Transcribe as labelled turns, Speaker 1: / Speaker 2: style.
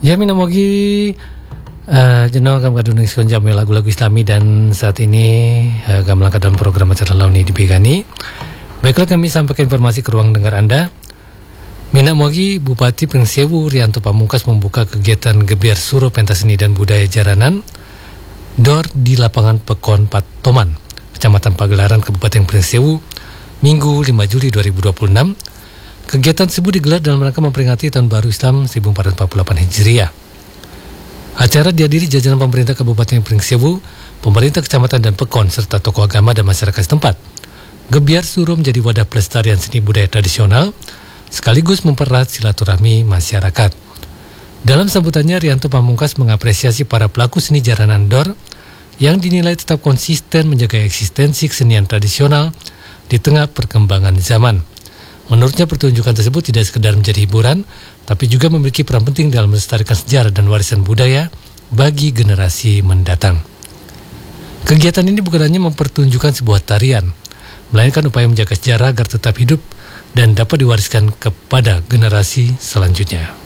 Speaker 1: Ya minamogi jenong kam kadung ngiskon jam lagu-lagu Islami dan saat ini kami melangkah dalam program acara launi di Begani. Baiklah, kami sampaikan informasi ke ruang dengar Anda. Minamogi Bupati Pringsewu Rianto Pamungkas membuka kegiatan Gebiar Suro Pentas Seni dan Budaya Jaranan DOR di lapangan Pekon Patoman, Kecamatan Pagelaran, Kabupaten Pringsewu, Minggu 5 Juli 2026. Kegiatan tersebut digelar dalam rangka memperingati Tahun Baru Islam 1448 Hijriah. Acara dihadiri jajaran pemerintah Kabupaten Pringsewu, pemerintah kecamatan dan Pekon, serta tokoh agama dan masyarakat setempat. Gebiar Suro menjadi wadah pelestarian seni budaya tradisional, sekaligus mempererat silaturahmi masyarakat. Dalam sambutannya, Rianto Pamungkas mengapresiasi para pelaku seni jaranan DOR yang dinilai tetap konsisten menjaga eksistensi kesenian tradisional di tengah perkembangan zaman. Menurutnya, pertunjukan tersebut tidak sekedar menjadi hiburan, tapi juga memiliki peran penting dalam melestarikan sejarah dan warisan budaya bagi generasi mendatang. Kegiatan ini bukan hanya mempertunjukkan sebuah tarian, melainkan upaya menjaga sejarah agar tetap hidup dan dapat diwariskan kepada generasi selanjutnya.